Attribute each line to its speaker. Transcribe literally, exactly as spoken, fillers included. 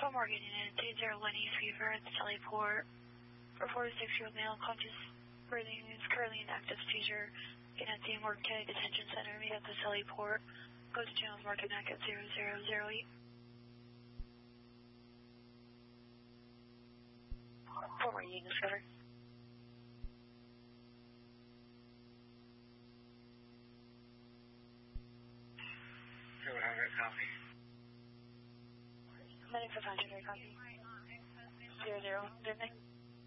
Speaker 1: Tom Morgan in two zero one East Weaver at the teleport. For forty-six-year-old male, conscious breathing is currently an active seizure. At the Morgan County Detention Center, meet at the teleport. Go to channel Morgan Neck at zero zero zero eight. Former Union discovered.
Speaker 2: seven hundred, copy.
Speaker 1: Medic for five hundred, copy. Zero zero, didn't they?